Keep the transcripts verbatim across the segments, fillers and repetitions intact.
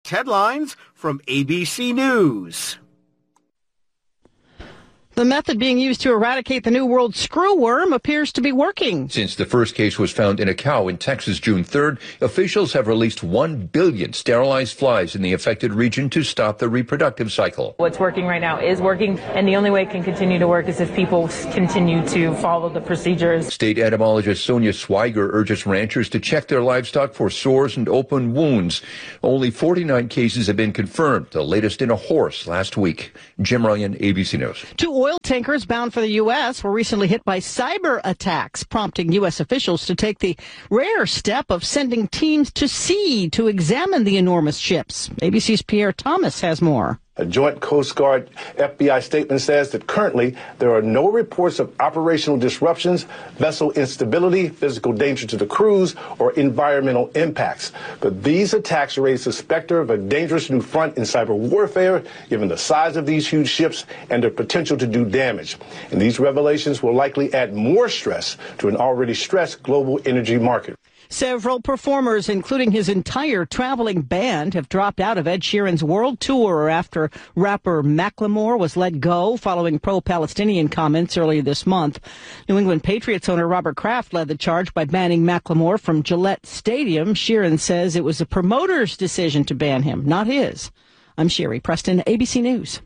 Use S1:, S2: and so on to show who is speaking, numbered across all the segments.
S1: Headlines from A B C News.
S2: The method being used to eradicate the New World screwworm appears to be working.
S3: Since the first case was found in a cow in Texas June third, officials have released one billion sterilized flies in the affected region to stop the reproductive cycle.
S4: What's working right now is working, and the only way it can continue to work is if people continue to follow the procedures.
S3: State entomologist Sonia Swiger urges ranchers to check their livestock for sores and open wounds. Only forty-nine cases have been confirmed, the latest in a horse last week. Jim Ryan, A B C News.
S2: Two oil tankers bound for the U S were recently hit by cyber attacks, prompting U S officials to take the rare step of sending teams to sea to examine the enormous ships. A B C's Pierre Thomas has more.
S5: A joint Coast Guard F B I statement says that currently there are no reports of operational disruptions, vessel instability, physical danger to the crews, or environmental impacts. But these attacks raise the specter of a dangerous new front in cyber warfare, given the size of these huge ships and their potential to do damage. And these revelations will likely add more stress to an already stressed global energy market.
S2: Several performers, including his entire traveling band, have dropped out of Ed Sheeran's world tour after rapper Macklemore was let go following pro-Palestinian comments earlier this month. New England Patriots owner Robert Kraft led the charge by banning Macklemore from Gillette Stadium. Sheeran says it was the promoter's decision to ban him, not his. I'm Sherry Preston, A B C News.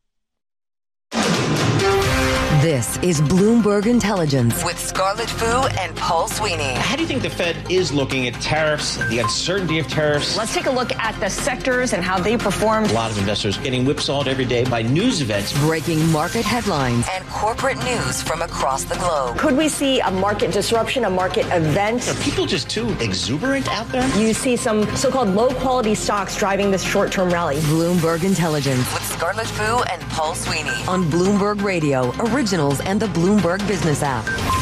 S6: This is Bloomberg Intelligence with Scarlett Fu and Paul Sweeney.
S7: How do you think the Fed is looking at tariffs, the uncertainty of tariffs?
S8: Let's take a look at the sectors and how they performed.
S7: A lot of investors getting whipsawed every day by news events.
S6: Breaking market headlines and corporate news from across the globe.
S8: Could we see a market disruption, a market event?
S7: Are people just too exuberant out there?
S8: You see some so-called low-quality stocks driving this short-term rally.
S6: Bloomberg Intelligence with Scarlett Fu and Paul Sweeney on Bloomberg Radio, Originals and the Bloomberg Business app.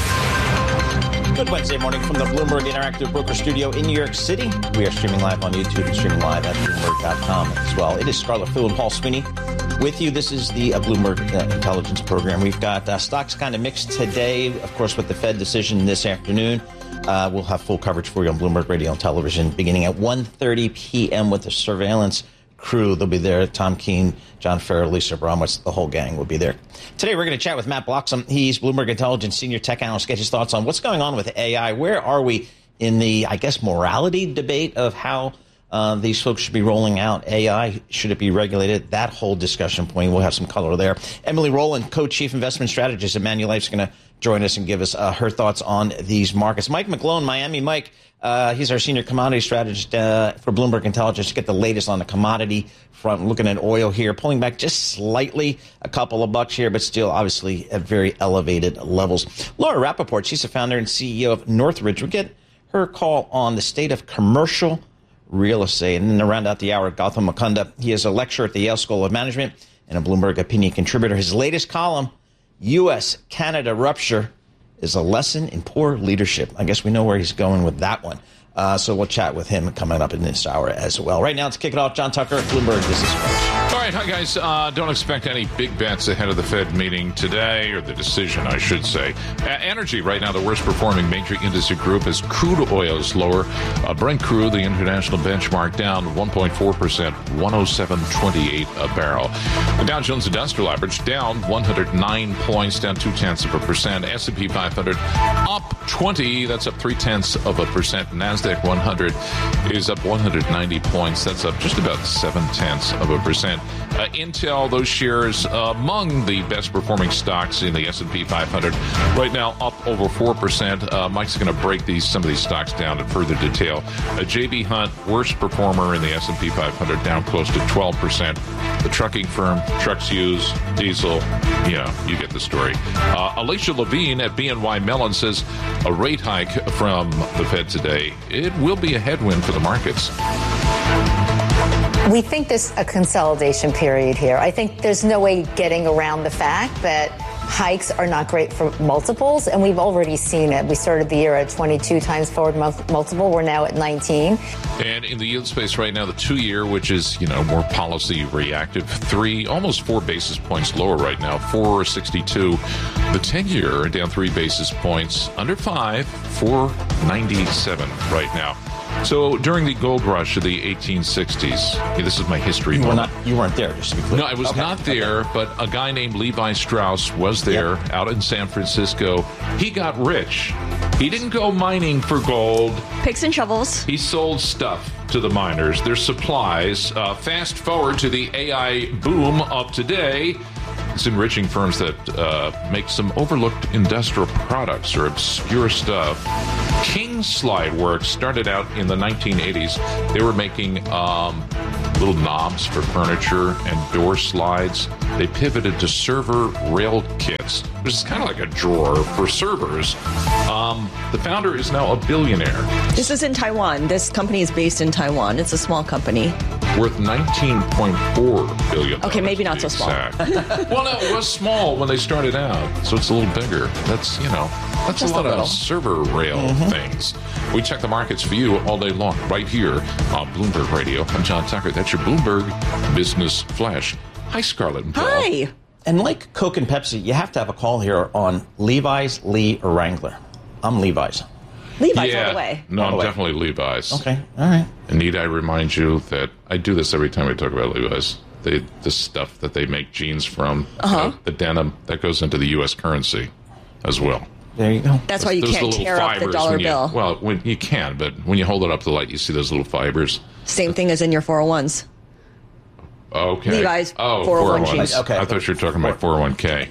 S7: Good Wednesday morning from the Bloomberg Interactive Broker Studio in New York City. We are streaming live on YouTube and streaming live at Bloomberg dot com as well. It is Scarlett Fu and Paul Sweeney with you. This is the uh, Bloomberg uh, Intelligence Program. We've got uh, stocks kind of mixed today, of course, with the Fed decision this afternoon. Uh, we'll have full coverage for you on Bloomberg Radio and Television beginning at one thirty p.m. with the surveillance crew. They'll be there. Tom Keene, John Farrell, Lisa Abramowitz, the whole gang will be there. Today, we're going to chat with Matt Bloxham. He's Bloomberg Intelligence Senior Tech Analyst. Get his thoughts on what's going on with A I. Where are we in the, I guess, morality debate of how uh, these folks should be rolling out A I? Should it be regulated? That whole discussion point. We'll have some color there. Emily Rowland, Co-Chief Investment Strategist at Manulife, is going to join us and give us uh, her thoughts on these markets. Mike McGlone, Miami. Mike, uh, he's our Senior Commodity Strategist uh, for Bloomberg Intelligence to get the latest on the commodity front. Looking at oil here, pulling back just slightly, a couple of bucks here, but still obviously at very elevated levels. Laura Rappaport, she's the founder and C E O of Northridge. We'll get her call on the state of commercial real estate. And then to round out the hour, Gautam Mukunda. He is a lecturer at the Yale School of Management and a Bloomberg opinion contributor. His latest column, U S Canada Rupture, is a lesson in poor leadership. I guess we know where he's going with that one. Uh, so we'll chat with him coming up in this hour as well. Right now, let's kick it off. John Tucker, Bloomberg, this is first.
S9: All right, hi, guys. Uh, don't expect any big bets ahead of the Fed meeting today, or the decision, I should say. Uh, energy, right now, the worst-performing major industry group is crude oil is lower. Uh, Brent crude, the international benchmark, down one point four percent, one oh seven twenty-eight a barrel. The Dow Jones Industrial Average down one hundred nine points, down two-tenths of a percent. S and P five hundred up twenty, that's up three-tenths of a percent. NASDAQ one hundred is up one hundred ninety points, that's up just about seven-tenths of a percent. Uh, Intel, those shares uh, among the best performing stocks in the S and P five hundred, right now up over four percent. Uh, Mike's going to break these some of these stocks down in further detail. Uh, J B Hunt, worst performer in the S and P five hundred, down close to twelve percent. The trucking firm, trucks use, diesel, you know, you get the story. Uh, Alicia Levine at B N Y Mellon says a rate hike from the Fed today, it will be a headwind for the markets.
S10: We think there's a consolidation period here. I think there's no way getting around the fact that hikes are not great for multiples, and we've already seen it. We started the year at twenty-two times forward multiple. We're now at nineteen.
S9: And in the yield space right now, the two-year, which is, you know, more policy reactive, three, almost four basis points lower right now, four sixty-two. The ten-year down three basis points, under five, four ninety-seven right now. So during the gold rush of the eighteen sixties, okay, this is my history.
S7: You were not. You weren't there, just to be clear.
S9: No, I was
S7: okay.
S9: not there, okay. But a guy named Levi Strauss was there yep. out in San Francisco. He got rich. He didn't go mining for gold.
S11: Picks and shovels.
S9: He sold stuff to the miners, their supplies. Uh, fast forward to the A I boom of today. It's enriching firms that uh, make some overlooked industrial products or obscure stuff. King Slide Works started out in the nineteen eighties. They were making um, little knobs for furniture and door slides. They pivoted to server rail kits, which is kind of like a drawer for servers. Um, the founder is now a billionaire.
S11: This is in Taiwan. This company is based in Taiwan. It's a small company.
S9: Worth nineteen point four billion dollars.
S11: Okay, maybe not so small.
S9: Well, no, it was small when they started out, so it's a little bigger. That's, you know, that's Just a lot a of server rail mm-hmm. things. We check the markets for you all day long, right here on Bloomberg Radio. I'm John Tucker. That's your Bloomberg Business Flash. Hi, Scarlett and Paul.
S11: Hi.
S7: And like Coke and Pepsi, you have to have a call here on Levi's, Lee, or Wrangler. I'm Levi's.
S11: Levi's
S9: yeah.
S11: all the way.
S9: No,
S7: all
S9: I'm
S7: way.
S9: definitely Levi's.
S7: Okay, all right.
S9: And need I remind you that I do this every time we talk about Levi's. They, the stuff that they make jeans from,
S11: uh-huh.
S9: you know, the denim, that goes into the U S currency as well.
S7: There you go.
S11: That's why you
S9: those
S11: can't tear up the dollar
S9: you,
S11: bill.
S9: Well, when, you can, but when you hold it up to the light, you see those little fibers.
S11: Same thing as in your four oh ones.
S9: Okay.
S11: Levi's
S9: oh,
S11: four oh one jeans.
S9: Okay. I thought you were talking about four oh one k.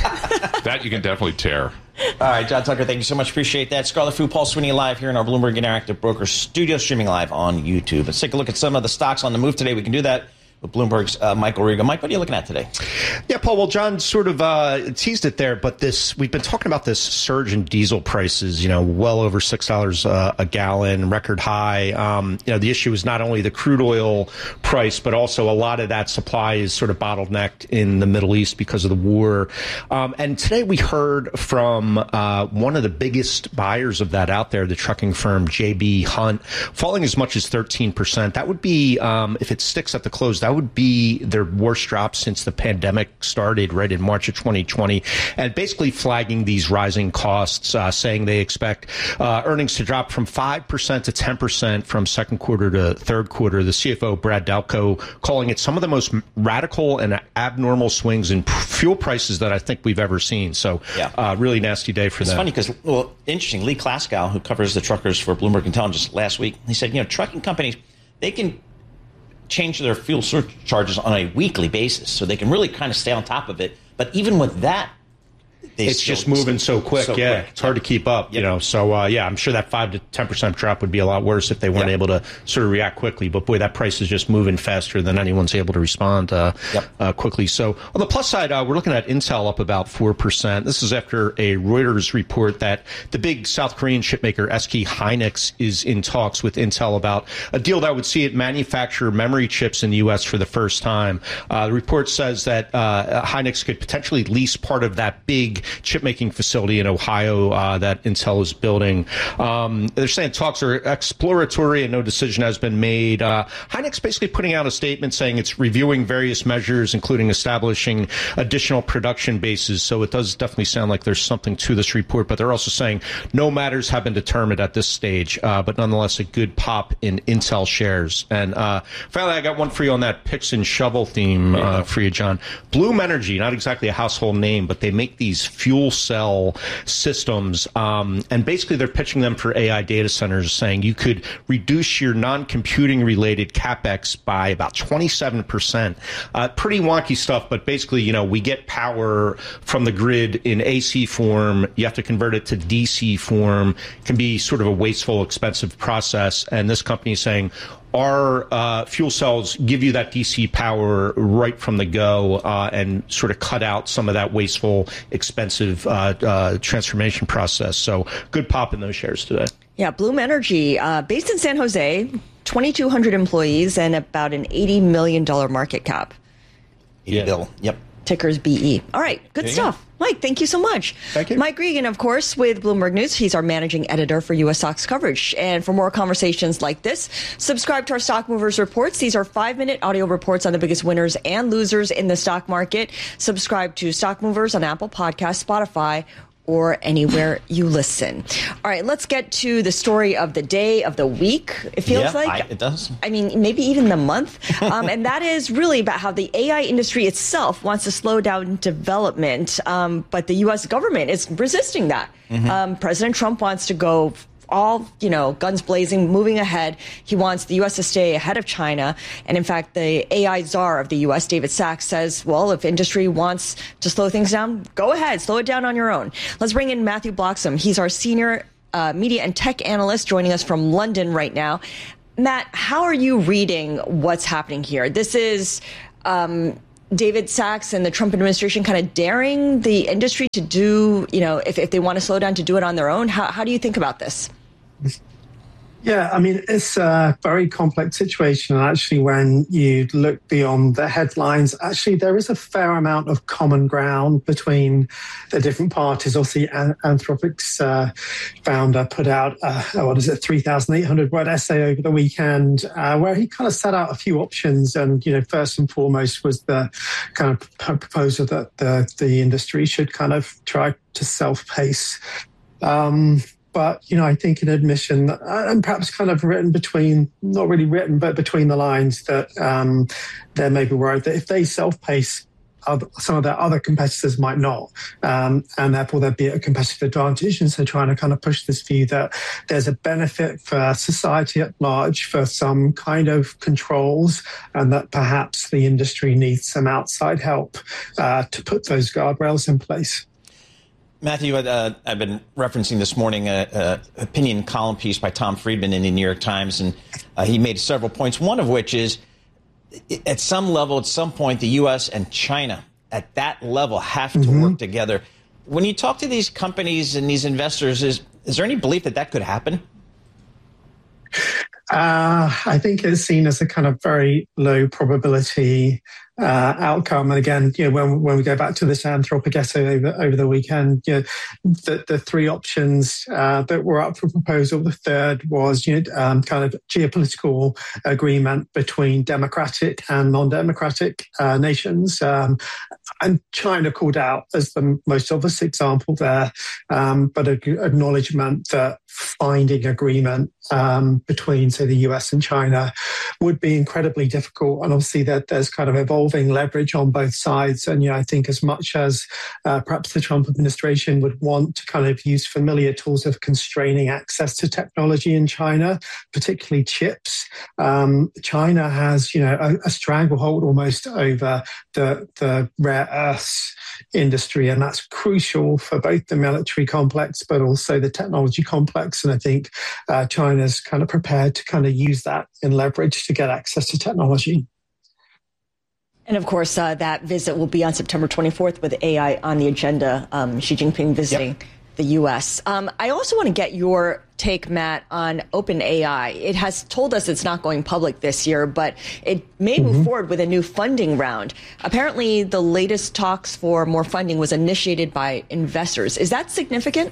S9: That you can definitely tear.
S7: All right, John Tucker, thank you so much. Appreciate that. Scarlett Fu, Paul Sweeney live here in our Bloomberg Interactive Brokers studio, streaming live on YouTube. Let's take a look at some of the stocks on the move today. We can do that with Bloomberg's uh, Michael Riga. Mike, what are you looking at today?
S12: Yeah, Paul, well, John sort of uh, teased it there, but this we've been talking about this surge in diesel prices, you know, well over six dollars uh, a gallon, record high. Um, you know, the issue is not only the crude oil price, but also a lot of that supply is sort of bottlenecked in the Middle East because of the war. Um, and today we heard from uh, one of the biggest buyers of that out there, the trucking firm J B Hunt, falling as much as thirteen percent. That would be, um, if it sticks at the close, that would be their worst drop since the pandemic started, right in March of twenty twenty, and basically flagging these rising costs, uh, saying they expect uh, earnings to drop from five percent to ten percent from second quarter to third quarter. The C F O, Brad Delco, calling it some of the most radical and abnormal swings in fuel prices that I think we've ever seen. So yeah. uh, really nasty day for
S7: it's
S12: them.
S7: It's funny because, well, interesting, Lee Klaskow, who covers the truckers for Bloomberg Intelligence last week, he said, you know, trucking companies, they can change their fuel surcharges on a weekly basis, so they can really kind of stay on top of it. But even with that, they
S12: it's
S7: still,
S12: just moving so quick.
S7: so
S12: yeah,
S7: quick.
S12: It's hard to keep up. Yep. You know, so uh, yeah, I'm sure that five to ten percent drop would be a lot worse if they weren't yep. able to sort of react quickly. But boy, that price is just moving faster than anyone's able to respond uh, yep. uh, quickly. So on the plus side, uh, we're looking at Intel up about four percent. This is after a Reuters report that the big South Korean chipmaker S K Hynix is in talks with Intel about a deal that would see it manufacture memory chips in the U S for the first time. Uh, the report says that uh, Hynix could potentially lease part of that big chip making facility in Ohio uh, that Intel is building. Um, they're saying talks are exploratory and no decision has been made. Uh, Hynix basically putting out a statement saying it's reviewing various measures, including establishing additional production bases. So it does definitely sound like there's something to this report, but they're also saying no matters have been determined at this stage, uh, but nonetheless a good pop in Intel shares. And uh, finally, I got one for you on that picks and shovel theme uh, for you, John. Bloom Energy, not exactly a household name, but they make these fuel cell systems, um, and basically they're pitching them for A I data centers, saying you could reduce your non-computing related capex by about twenty-seven percent. Uh, pretty wonky stuff, but basically, you know, we get power from the grid in A C form. You have to convert it to D C form. It can be sort of a wasteful, expensive process. And this company is saying, our uh, fuel cells give you that D C power right from the go uh, and sort of cut out some of that wasteful, expensive uh, uh, transformation process. So good pop in those shares today.
S11: Yeah, Bloom Energy, uh, based in San Jose, twenty-two hundred employees and about an eighty million dollars market cap.
S7: eighty yeah. bill. Yep.
S11: Ticker's B E. All right, good stuff. Go. Mike, thank you so much.
S12: Thank you.
S11: Mike Regan, of course, with Bloomberg News. He's our managing editor for U S Stocks coverage. And for more conversations like this, subscribe to our Stock Movers reports. These are five-minute audio reports on the biggest winners and losers in the stock market. Subscribe to Stock Movers on Apple Podcasts, Spotify, or anywhere you listen. All right, let's get to the story of the day, of the week, it feels
S7: yeah,
S11: like.
S7: I, it does.
S11: I mean, maybe even the month. Um, and that is really about how the A I industry itself wants to slow down development, um, but the U S government is resisting that. Mm-hmm. Um, President Trump wants to go all, you know, guns blazing, moving ahead. He wants the U S to stay ahead of China. And in fact, the A I czar of the U S, David Sachs, says, well, if industry wants to slow things down, go ahead, slow it down on your own. Let's bring in Matthew Bloxham. He's our senior uh, media and tech analyst joining us from London right now. Matt, how are you reading what's happening here? This is um, David Sachs and the Trump administration kind of daring the industry to do, you know, if, if they want to slow down, to do it on their own. How, how do you think about this?
S13: Yeah, I mean, it's a very complex situation. And actually, when you look beyond the headlines, actually, there is a fair amount of common ground between the different parties. Obviously, Anthropic's uh, founder put out, uh, what is it, three thousand eight hundred word essay over the weekend, uh, where he kind of set out a few options. And, you know, first and foremost was the kind of proposal that the, the industry should kind of try to self-pace. Um, But, you know, I think an admission, that, and perhaps kind of written between, not really written, but between the lines, that um, they're maybe worried that if they self-pace, other, some of their other competitors might not. Um, and therefore, there'd be a competitive advantage. And so trying to kind of push this view that there's a benefit for society at large for some kind of controls, and that perhaps the industry needs some outside help uh, to put those guardrails in place.
S7: Matthew, uh, I've been referencing this morning an opinion column piece by Tom Friedman in the New York Times, and uh, he made several points, one of which is at some level, at some point, the U S and China at that level have to mm-hmm. work together. When you talk to these companies and these investors, is, is there any belief that that could happen?
S13: Uh, I think it's seen as a kind of very low probability uh, outcome. And again, you know, when when we go back to this Anthropic essay over, over the weekend, you know, the, the three options uh, that were up for proposal, the third was, you know, um, kind of geopolitical agreement between democratic and non-democratic uh, nations. Um, and China called out as the most obvious example there, um, but an acknowledgement that finding agreement um, between, say, the U S and China would be incredibly difficult. And obviously that there's kind of evolving leverage on both sides. And, you know, I think as much as uh, perhaps the Trump administration would want to kind of use familiar tools of constraining access to technology in China, particularly chips, um, China has, you know, a, a stranglehold almost over the, the rare earths industry. And that's crucial for both the military complex, but also the technology complex. And I think uh, China's kind of prepared to kind of use that in leverage to get access to technology.
S11: And of course, uh, that visit will be on September twenty-fourth with A I on the agenda, um, Xi Jinping visiting yep. the U S. Um, I also want to get your take, Matt, on OpenAI. It has told us it's not going public this year, but it may mm-hmm. move forward with a new funding round. Apparently, the latest talks for more funding was initiated by investors. Is that significant?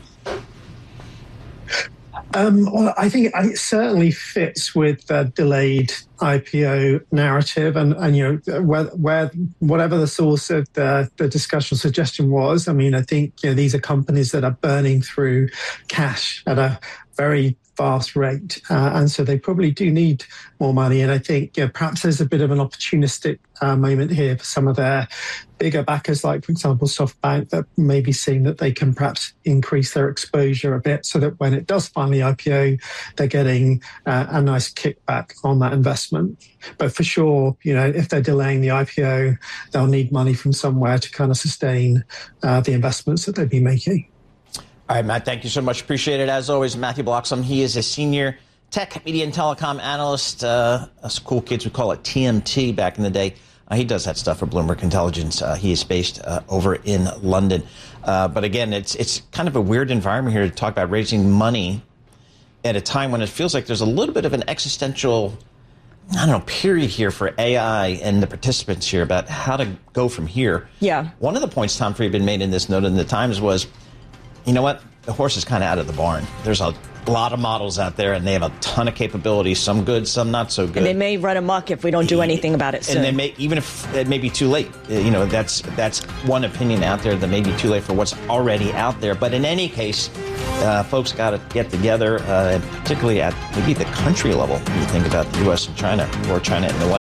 S13: Um, well, I think it certainly fits with the delayed I P O narrative, and, and you know, where, where whatever the source of the, the discussion suggestion was. I mean, I think you know, these are companies that are burning through cash at a very fast rate, uh, and so they probably do need more money. And I think you know, perhaps there's a bit of an opportunistic uh, moment here for some of their bigger backers, like, for example, SoftBank, that may be seeing that they can perhaps increase their exposure a bit so that when it does finally I P O, they're getting uh, a nice kickback on that investment. But for sure, you know, if they're delaying the I P O, they'll need money from somewhere to kind of sustain uh, the investments that they'd be making.
S7: All right, Matt, thank you so much. Appreciate it. As always, Matthew Bloxham. He is a senior tech, media, and telecom analyst. Uh, us cool kids would call it T M T back in the day. Uh, he does that stuff for Bloomberg Intelligence. Uh, he is based uh, over in London. Uh, but again, it's it's kind of a weird environment here to talk about raising money at a time when it feels like there's a little bit of an existential, I don't know, period here for A I and the participants here about how to go from here.
S11: Yeah.
S7: One of the points Tom Friedman made in this note in the Times was, you know what? the horse is kind of out of the barn. There's a lot of models out there, and they have a ton of capabilities, some good, some not so good.
S11: And they may run amok if we don't do anything about it soon.
S7: And they may, even if it may be too late, you know, that's that's one opinion out there that may be too late for what's already out there. But in any case, uh, folks got to get together, uh, particularly at maybe the country level. When you think about the U S and China, or China and the